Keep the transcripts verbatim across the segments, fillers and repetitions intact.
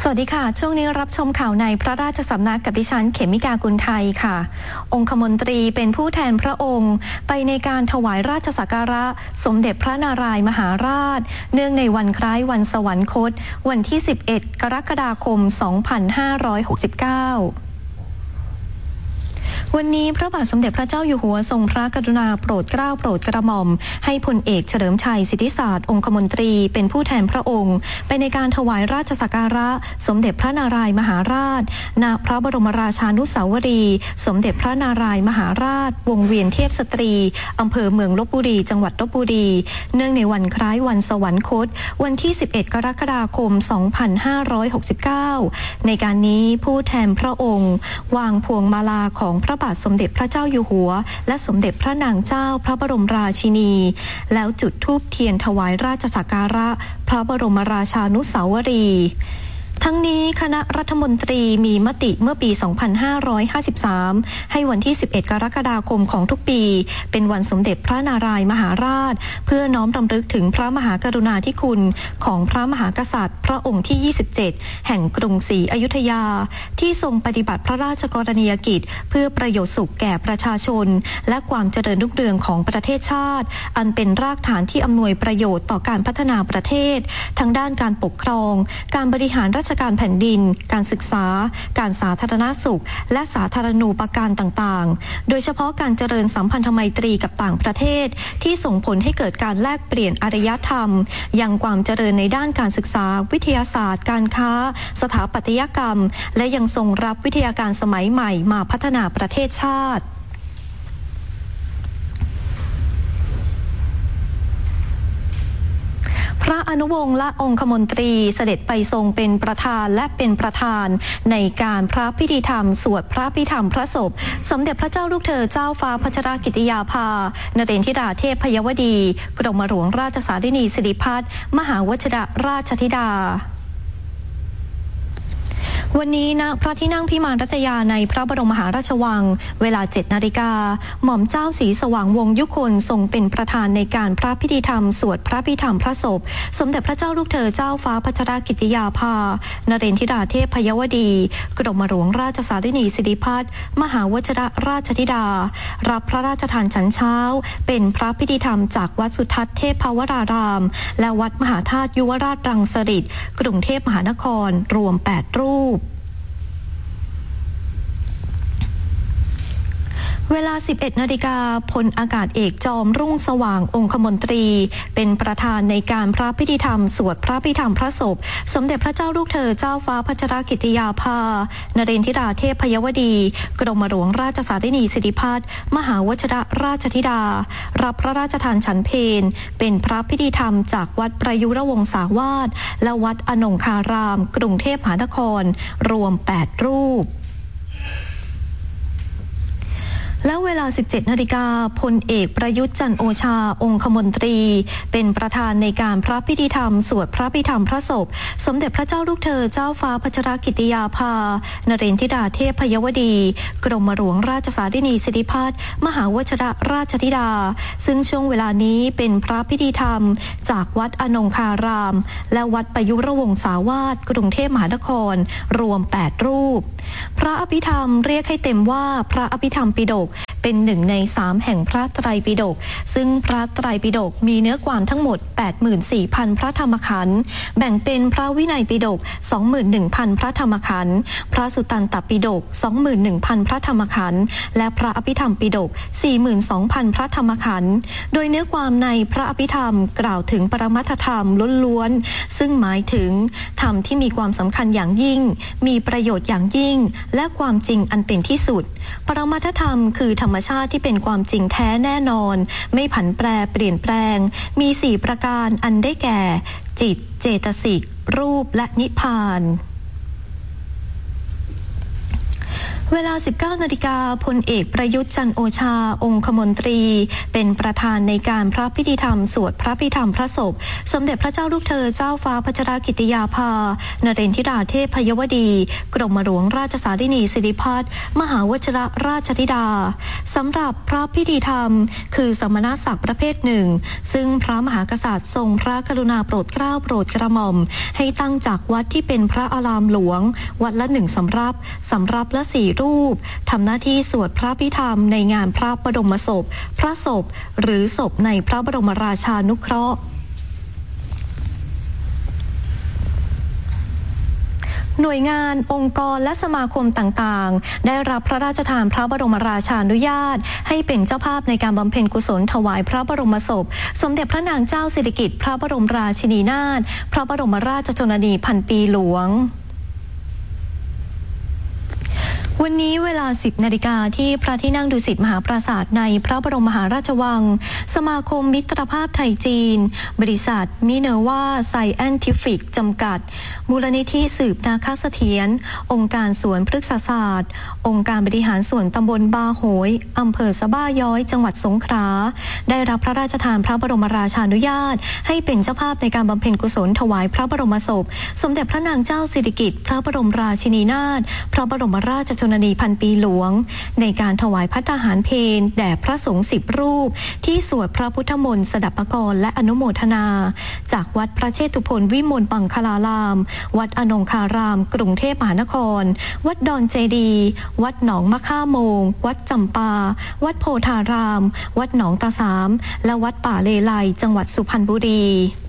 วัสดีค่ะช่วงนี้รับชมข่าวในพระราชสำนักกับดิฉันเขมิกากุลไทยค่ะองคมนตรีเป็นผู้แทนพระองค์ไปในการถวายราชสักการะสมเด็จพระนารายณ์มหาราชเนื่องในวันคล้ายวันสวรรคตวันที่สิบเอ็ดกรกฎาคมสองพันห้าร้อยหกสิบเก้าวันนี้พระบาทสมเด็จพระเจ้าอยู่หัวทรงพระกรุณาโปรดเกล้าโปรดกระหม่อมให้พลเอกเฉลิมชัยสิทธิศาสตร์องคมนตรีเป็นผู้แทนพระองค์ไปในการถวายราชสักการะสมเด็จพระนารายณ์มหาราชณพระบรมราชานุสาวรีย์สมเด็จพระนารายณ์มหาราชวงเวียนเทพสตรีอำเภอเมืองลพบุรีจังหวัดลพบุรีเนื่องในวันคล้ายวันสวรรคตวันที่สิบเอ็ดกรกฎาคมสองพันห้าร้อยหกสิบเก้าในการนี้ผู้แทนพระองค์วางพวงมาลาของพระบาทสมเด็จพระเจ้าอยู่หัวและสมเด็จพระนางเจ้าพระบรมราชินีแล้วจุดธูปเทียนถวายราชสักการะพระบรมราชานุสาวรีย์ทั้งนี้คณะรัฐมนตรีมีมติเมื่อปี สองพันห้าร้อยห้าสิบสาม ให้วันที่ สิบเอ็ด กรกฎาคมของทุกปีเป็นวันสมเด็จพระนารายณ์มหาราชเพื่อน้อมรำลึกถึงพระมหากรุณาธิคุณของพระมหากษัตริย์พระองค์ที่ ยี่สิบเจ็ด แห่งกรุงศรีอยุธยาที่ทรงปฏิบัติพระราชกรณียกิจเพื่อประโยชน์สุขแก่ประชาชนและความเจริญรุ่งเรืองของประเทศชาติอันเป็นรากฐานที่อำนวยประโยชน์ต่อการพัฒนาประเทศทั้งด้านการปกครองการบริหารราชการแผ่นดินการศึกษาการสาธารณสุขและสาธารณูปการต่างๆโดยเฉพาะการเจริญสัมพันธไมตรีกับต่างประเทศที่ส่งผลให้เกิดการแลกเปลี่ยนอารยธรรมยังความเจริญในด้านการศึกษาวิทยาศาสตร์การค้าสถาปัตยกรรมและยังทรงรับวิทยาการสมัยใหม่มาพัฒนาประเทศชาติพระอนุวงศ์และองคมนตรีเสด็จไปทรงเป็นประธานและเป็นประธานในการพระพิธีธรรมสวดพระพิธรรมพระศพสมเด็จพระเจ้าลูกเธอเจ้าฟ้าพัชรกิติยาภานเรนธิดาเทพพยวดีกรมหลวงราชสารินีสิริพัฒน์มหาวชิรราชธิดาวันนี้ณพระที่นั่งพิมานรัตยาในพระบรมมหาราชวังเวลา เจ็ดนาฬิกาหม่อมเจ้าศรีสว่างวงศ์ยุคนทรงเป็นประธานในการพระพิธีธรรมสวดพระพิธรรมพระศพสมเด็จพระเจ้าลูกเธอเจ้าฟ้าพัชรกิติยาภานเรนธิดาเทพพยวดีกรมหลวงราชสารินีสิริพัฒน์มหาวชิรราชธิดารับพระราชทานฉันเช้าเป็นพระพิธีธรรมจากวัดสุทัศน์เทพภวรารามและวัดมหาธาตุยุวราชรังสฤษฎ์กรุงเทพมหานครรวมแปดรูปเวลา สิบเอ็ดนาฬิกาพลอากาศเอกจอมรุ่งสว่างองคมนตรีเป็นประธานในการพระพิธีธรรมสวดพระพิธรรมพระศพสมเด็จพระเจ้าลูกเธอเจ้าฟ้าพัชรกิติยาภานเรนธิดาเทพพยวดีกรมหลวงราชสารินีสิริพัฒน์มหาวชิรราชธิดารับพระราชทานฉันเพลเป็นพระพิธีธรรมจากวัดประยุรวงศาวาสและวัดอนงคารามกรุงเทพมหานครรวมแปดรูปแล้วเวลา สิบเจ็ดนาฬิกาพลเอกประยุทธ์จันทร์โอชาองคมนตรีเป็นประธานในการพระพิธีธรรมสวดพระพิธรรมพระศพสมเด็จพระเจ้าลูกเธอเจ้าฟ้าพัชรกิติยาภานเรนธิดาเทพพยวดีกรมหลวงราชสารินีสิริพัฒน์มหาวชิรราชธิดาซึ่งช่วงเวลานี้เป็นพระพิธีธรรมจากวัดอนงคารามและวัดประยุรวงศาวาสกรุงเทพมหานครรวมแปดรูปพระอภิธรรมเรียกให้เต็มว่าพระอภิธรรมปิฎกเป็นหนึ่งในสามแห่งพระไตรปิฎกซึ่งพระไตรปิฎกมีเนื้อความทั้งหมด แปดหมื่นสี่พัน พระธรรมขันธ์แบ่งเป็นพระวินัยปิฎก สองหมื่นหนึ่งพัน พระธรรมขันธ์พระสุตตันตปิฎก สองหมื่นหนึ่งพัน พระธรรมขันธ์และพระอภิธรรมปิฎก สี่หมื่นสองพัน พระธรรมขันธ์โดยเนื้อความในพระอภิธรรมกล่าวถึงปรมัตถธรรมล้วนๆซึ่งหมายถึงธรรมที่มีความสำคัญอย่างยิ่งมีประโยชน์อย่างยิ่งและความจริงอันเป็นที่สุดปรมัตถธรรมคือธรรมชาติที่เป็นความจริงแท้แน่นอนไม่ผันแปรเปลี่ยนแปลงมีสี่ประการอันได้แก่จิตเจตสิกรูปและนิพพานเวลา สิบเก้านาฬิกา พลเอกประยุทธ์จันทร์โอชาองคมนตรีเป็นประธานในการพระพิธีธรรมสวดพระพิธรรมพระศพสมเด็จพระเจ้าลูกเธอเจ้าฟ้าพัชรกิติยาภานเรนทิราเทพยวดีกรมหลวงราชสารินีสิริพัฒน์มหาวชิรราชธิดาสำหรับพระพิธีธรรมคือสมณศักดิ์ประเภทหนึ่งซึ่งพระมหากษัตริย์ทรงพระกรุณาโปรดเกล้าโปรดกระหม่อมให้ตั้งจากวัดที่เป็นพระอารามหลวงวัดละหนึ่งสำรับสำรับละสี่รูปทำหน้าที่สวดพระพิธรรมในงานพระบรมศพพระศพหรือศพในพระบรมราชานุเคราะห์หน่วยงานองค์กรและสมาคมต่างๆได้รับพระราชทานพระบรมราชานุญาตให้เป็นเจ้าภาพในการบำเพ็ญกุศลถวายพระบรมศพสมเด็จพระนางเจ้าสิริกิติ์พระบรมราชินีนาถพระบรมราชชนนีพันปีหลวงวันนี้เวลา สิบนาฬิกาที่พระที่นั่งดุสิตมหาปราสาทในพระบรมมหาราชวังสมาคมมิตรภาพไทยจีนบริษัทมิเนวาไซแอนติฟิกจำกัดมูลนิธิสืบนาคเสถียรองค์การสวนพฤกษศาสตร์องค์การบริหารส่วนตำบลบาโหยอำเภอสะบ้าย้อยจังหวัดสงขลาได้รับพระราชทานพระบรมราชานุญาตให้เป็นเจ้าภาพในการบำเพ็ญกุศลถวายพระบรมศพสมเด็จพระนางเจ้าสิริกิติ์พระบรมราชินีนาถพระบรมราชชนนีพันปีหลวงในการถวายภัตตาหารเพลแด่พระสงฆ์สิบรูปที่สวดพระพุทธมนต์สดับปกรณ์และอนุโมทนาจากวัดพระเชตุพนวิมลมังคลารามวัดอนงคารามกรุงเทพมหานครวัดดอนเจดีวัดหนองมะค่าโมงวัดจำปาวัดโพธารามวัดหนองตาสามและวัดป่าเลไลจังหวัดสุพรรณบุรี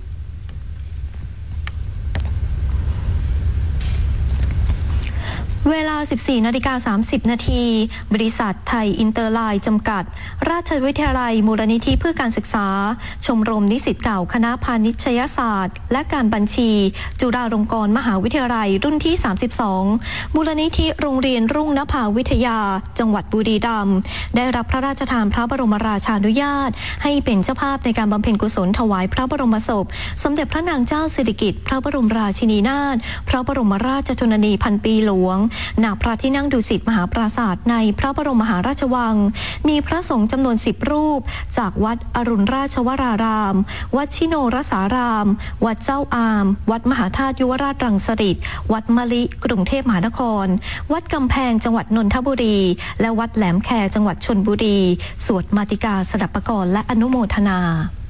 เวลา สิบสี่นาฬิกาสามสิบนาทีบริษัทไทยอินเตอร์ไลน์จำกัดราชวิทยาลัยมูลนิธิเพื่อการศึกษาชมรมนิสิตเก่าคณะพาณิชยศาสตร์และการบัญชีจุฬาลงกรณ์มหาวิทยาลัยรุ่นที่สามสิบสองมูลนิธิโรงเรียนรุ่งนภาวิทยาจังหวัดบุรีรัมย์ได้รับพระราชทานพระบรมราชานุญาตให้เป็นเจ้าภาพในการบำเพ็ญกุศลถวายพระบรมศพสมเด็จพระนางเจ้าสิริกิติ์พระบรมราชินีนาถพระบรมราชชนนีพันปีหลวงณพระที่นั่งดุสิตมหาปราสาทในพระบรมมหาราชวังมีพระสงฆ์จำนวนสิบรูปจากวัดอรุณราชวรารามวัดชิโนรสารามวัดเจ้าอามวัดมหาธาตุยุวราชรังสฤษฎ์วัดมะลิกรุงเทพมหานครวัดกำแพงจังหวัดนนทบุรีและวัดแหลมแคจังหวัดชลบุรีสวดมาติกาสดับปกรณ์และอนุโมทนา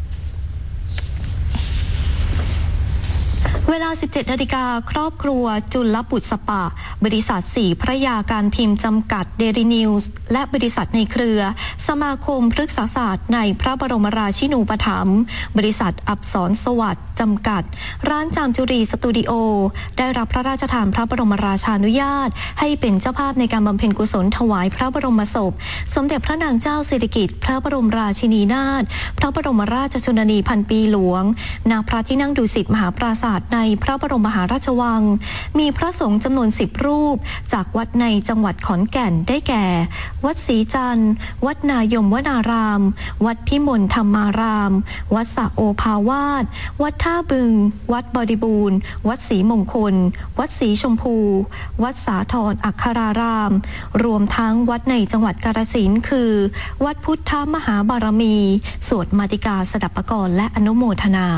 เวลา สิบเจ็ดนาฬิกาครอบครัวจุลบุษปะบริษัทสี่พระยาการพิมพ์จำกัดเดลินิวส์และบริษัทในเครือสมาคมพฤกษศาสตร์ในพระบรมราชินูปถัมภ์บริษัทอัปสรสวัสดิ์จำกัดร้านจามจุรีสตูดิโอได้รับพระราชทานพระบรมราชานุญาตให้เป็นเจ้าภาพในการบำเพ็ญกุศลถวายพระบรมศพสมเด็จพระนางเจ้าสิริกิติ์พระบรมราชินีนาถพระบรมราชชนนีพันปีหลวงณพระที่นั่งดุสิตมหาปราสาทในพระบรมมหาราชวังมีพระสงฆ์จำนวนสิบรูปจากวัดในจังหวัดขอนแก่นได้แก่วัดศรีจันทร์วัดนายมวนารามวัดพิมลธรรมารามวัดสะโอภาวาสวัดท่าบึงวัดบริบูรณ์วัดศรีมงคลวัดศรีชมพูวัดสาธรอัครารามรวมทั้งวัดในจังหวัดกาฬสินธุ์คือวัดพุทธมหาบารมีสวดมาติกาสดับปกรณ์และอนุโมทนา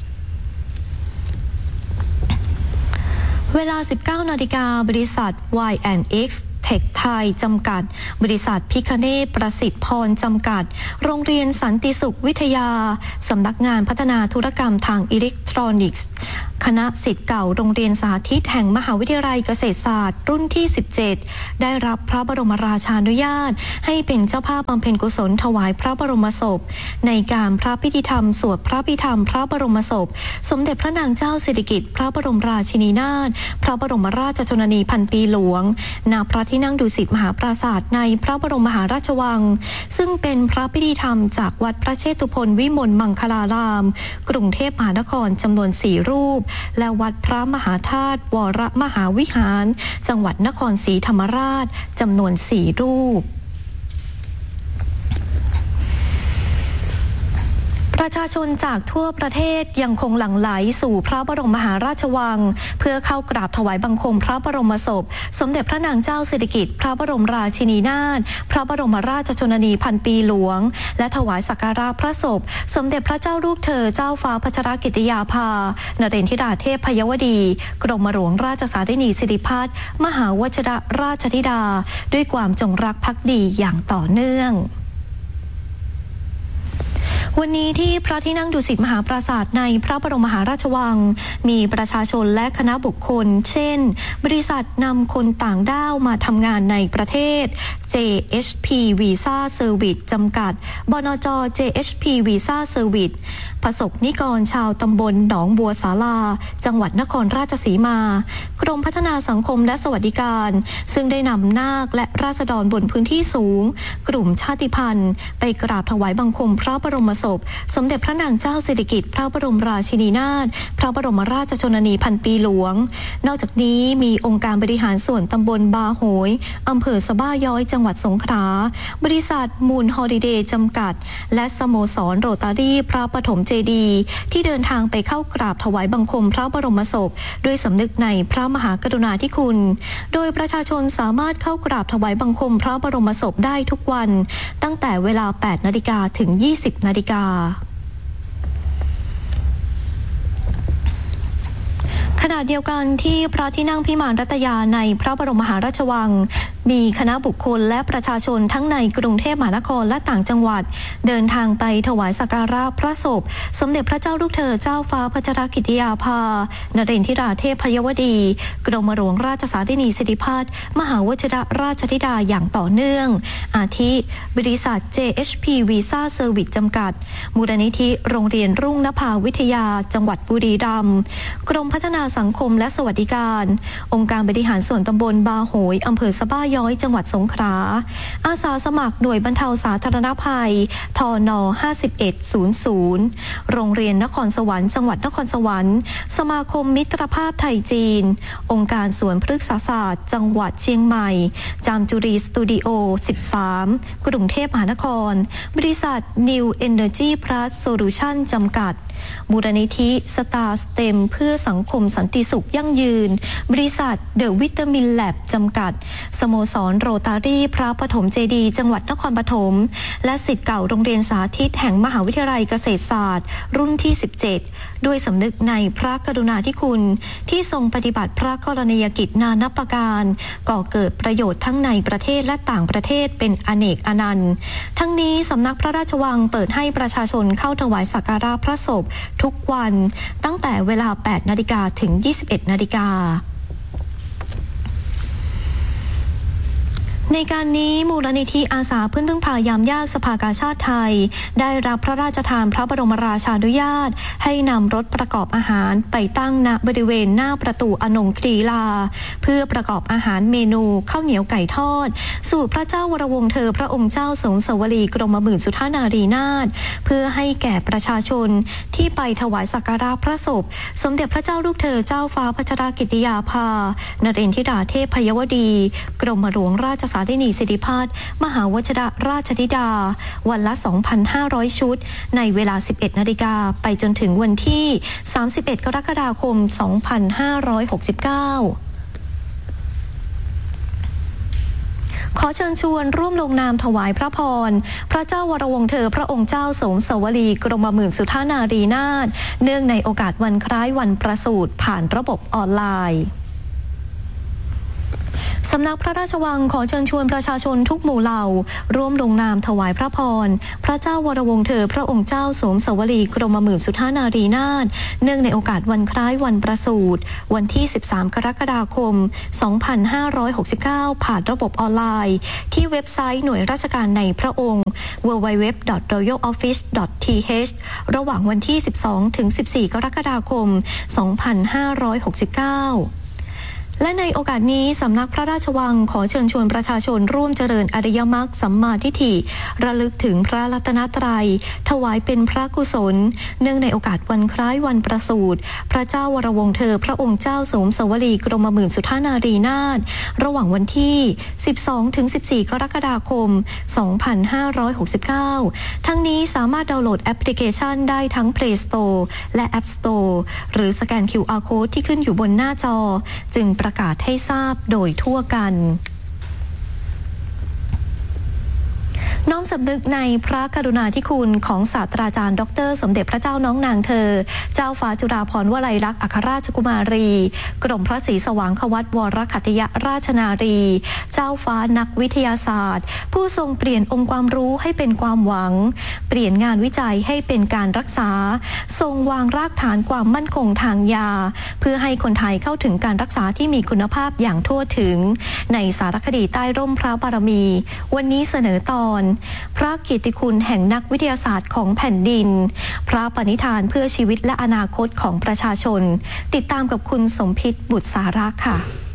เวลา สิบเก้านาฬิกาบริษัท วาย แอนด์ เอ็กซ์ เทคไทยจำกัดบริษัทพิคเนศประสิทธิ์พรจำกัดโรงเรียนสันติสุขวิทยาสำนักงานพัฒนาธุรกรรมทางอิเล็กทรอนิกส์คณะศิษย์เก่าโรงเรียนสาธิตแห่งมหาวิทยาลัยเกษตรศาสตร์รุ่นที่สิบเจ็ดได้รับพระบรมราชานุญาตให้เป็นเจ้าภาพบำเพ็ญกุศลถวายพระบรมศพในการพระพิธีธรรมสวดพระพิธรรมพระบรมศพสมเด็จพระนางเจ้าสิริกิติ์พระบรมราชินีนาถพระบรมราชชนนีพันปีหลวงณพระที่นั่งดุสิตมหาปราสาทในพระบรมมหาราชวังซึ่งเป็นพระพิธีธรรมจากวัดพระเชตุพนวิมลมังคลารามกรุงเทพมหานครจำนวนสี่รูปและวัดพระมหาธาตุวรมหาวิหารจังหวัดนครศรีธรรมราชจำนวนสี่รูป ประประชาชนจากทั่วประเทศยังคงหลั่งไหลสู่พระบรมมหาราชวังเพื่อเข้ากราบถวายบังคมพระบรมศพสมเด็จพระนางเจ้าสิริกิติ์พระบรมราชินีนาถพระบรมราชชนนีพันปีหลวงและถวายสักการะพระศพสมเด็จพระเจ้าลูกเธอเจ้าฟ้าพัชรกิติยาภานเรนทิดาเทพพยวดีกรมหลวงราชสารินีสิริพัฒน์มหาวชิรราชธิดาด้วยความจงรักภักดีอย่างต่อเนื่องวันนี้ที่พระที่นั่งดุสิตมหาปราสาทในพระบรมมหาราชวังมีประชาชนและคณะบุคคลเช่นบริษัทนำคนต่างด้าวมาทำงานในประเทศ เจ เอช พี Visa Service จำกัดบนจ เจ เอช พี Visa Service ประสบนิกรชาวตำบลหนองบัวสาลาจังหวัดนครราชสีมากรมพัฒนาสังคมและสวัสดิการซึ่งได้นำนาคและราษฎรบนพื้นที่สูงกลุ่มชาติพันธุ์ไปกราบถวายบังคมพระบรมศพสมเด็จพระนางเจ้าสิริกิติ์พระบรมราชินีนาถพระบรมราชชนนีพันปีหลวงนอกจากนี้มีองค์การบริหารส่วนตำบลบาโหยอำเภอสะบ้าย้อยจังหวัดสงขลาบริษัทมูลฮอลิเดย์จำกัดและสโมสรโรตารี่พระปฐมเจดีย์ที่เดินทางไปเข้ากราบถวายบังคมพระบรมศพด้วยสำนึกในพระมหากรุณาธิคุณโดยประชาชนสามารถเข้ากราบถวายบังคมพระบรมศพได้ทุกวันตั้งแต่เวลา แปดนาฬิกา ถึง ยี่สิบนาฬิกาขณะเดียวกันที่พระที่นั่งพิมานรัตยาในพระบรมมหาราชวังมีคณะบุคคลและประชาชนทั้งในกรุงเทพมหานครและต่างจังหวัดเดินทางไปถวายสักการะพระศพสมเด็จพระเจ้าลูกเธอเจ้าฟ้าพัชรกิติยาภานเรนทิราเทพพยวดีกรมหลวงราชสารินีสิริพัฒน์มหาวชิรราชธิดาอย่างต่อเนื่องอาทิบริษัท เจ เอช พี Visa Service จำกัดมูลนิธิโรงเรียนรุ่งนภาวิทยาจังหวัดบุรีรัมย์กรมพัฒนาสังคมและสวัสดิการองค์การบริหารส่วนตำบลบาโหยอำเภอสะบ้าย้อยจังหวัดสงขลาอาสาสมัครหน่วยบรรเทาสาธารณภัยทนห้าสิบเอ็ดศูนย์ศูนย์โรงเรียนนครสวรรค์จังหวัดนครสวรรค์สมาคมมิตรภาพไทยจีนองค์การสวนพฤกษศาสตร์จังหวัดเชียงใหม่จามจุรีสตูดิโอสิบสามกรุงเทพมหานครบริษัท New Energy Plus Solution จำกัดมูลนิธิสตาร์สเต็มเพื่อสังคมสันติสุขยั่งยืนบริษัทเดอะวิตามินแลบจำกัดสโมสรโรตารี่พระปฐมเจดีย์จังหวัดนครปฐมและศิษย์เก่าโรงเรียนสาธิตแห่งมหาวิทยาลัยเกษตรศาสตร์รุ่นที่สิบเจ็ดด้วยสำนึกในพระกรุณาธิคุณที่ทรงปฏิบัติพระกรณียกิจนานับประการก่อเกิดประโยชน์ทั้งในประเทศและต่างประเทศเป็นอเนกอนันต์ทั้งนี้สำนักพระราชวังเปิดให้ประชาชนเข้าถวายสักการะพระศพทุกวันตั้งแต่เวลา แปดนาฬิกา ถึง ยี่สิบเอ็ดนาฬิกาในการนี้มูลนิธิอาสาเพื่อนพึ่งพายามยากสภากาชาติไทยได้รับพระราชทานพระบรมราชานุญาตให้นำรถประกอบอาหารไปตั้งณบริเวณหน้าประตูอนงครีลาเพื่อประกอบอาหารเมนูข้าวเหนียวไก่ทอดสู่พระเจ้าวรวงศ์เธอพระองค์เจ้าสมสวรีกรมหมื่นสุทธานารีนาถเพื่อให้แก่ประชาชนที่ไปถวายสักการะพระศพสมเด็จพระเจ้าลูกเธอเจ้าฟ้าพัชรกิติยาภานเรนทิดาเทพพยวดีกรมหลวงราชสารินีสิริพัฒน์มหาวชิรราชธิดาวันละ สองพันห้าร้อย ชุดในเวลา สิบเอ็ดนาฬิกาไปจนถึงวันที่สามสิบเอ็ดกรกฎาคมสองพันห้าร้อยหกสิบเก้าขอเชิญชวนร่วมลงนามถวายพระพรพระเจ้าวรวงศ์เธอพระองค์เจ้าสมสวรีกรมหมื่นสุทธานารีนาถเนื่องในโอกาสวันคล้ายวันประสูติผ่านระบบออนไลน์สำนักพระราชวังขอเชิญชวนประชาชนทุกหมู่เหล่าร่วมลงนามถวายพระพรพระเจ้าวรวงศ์เธอพระองค์เจ้าสมสวรีกรมหมื่นสุทธานารีนาถเนื่องในโอกาสวันคล้ายวันประสูติวันที่สิบสามกรกฎาคมสองพันห้าร้อยหกสิบเก้าผ่านระบบออนไลน์ที่เว็บไซต์หน่วยราชการในพระองค์ ดับเบิลยู ดับเบิลยู ดับเบิลยู ดอท รอยัลออฟฟิศ ดอท ที เอช ระหว่างวันที่สิบสองถึงสิบสี่กรกฎาคมสองพันห้าร้อยหกสิบเก้าและในโอกาสนี้สำนักพระราชวังขอเชิญชวนประชาชนร่วมเจริญอริยมรรคสัมมาทิฏฐิระลึกถึงพระรัตนตรัยถวายเป็นพระกุศลเนื่องในโอกาสวันคล้ายวันประสูติพระเจ้าวรวงศ์เธอพระองค์เจ้าสมสวลีกรมหมื่นสุทธานารีนาถระหว่างวันที่ สิบสองถึงสิบสี่ กรกฎาคม สองพันห้าร้อยหกสิบเก้า ทั้งนี้สามารถดาวน์โหลดแอปพลิเคชันได้ทั้ง Play Store และ App Store หรือสแกน คิว อาร์ Code ที่ขึ้นอยู่บนหน้าจอจึงประกาศให้ทราบโดยทั่วกันน้อมสำนึกในพระกรุณาธิคุณของศาสตราจารย์ดรสมเด็จพระเจ้าน้องนางเธอเจ้าฟ้าจุฬาภรณ์วลัยลักษณ์อัครราชกุมารีกรมพระศรีสว่างควัตวรขัตติยราชนารีเจ้าฟ้านักวิทยาศาสตร์ผู้ทรงเปลี่ยนองค์ความรู้ให้เป็นความหวังเปลี่ยนงานวิจัยให้เป็นการรักษาทรงวางรากฐานความมั่นคงทางยาเพื่อให้คนไทยเข้าถึงการรักษาที่มีคุณภาพอย่างทั่วถึงในสารคดีใต้ร่มพระบารมีวันนี้เสนอตอนพระเกียรติคุณแห่งนักวิทยาศาสตร์ของแผ่นดินพระปณิธานเพื่อชีวิตและอนาคตของประชาชนติดตามกับคุณสมพิษบุตรสาระค่ะ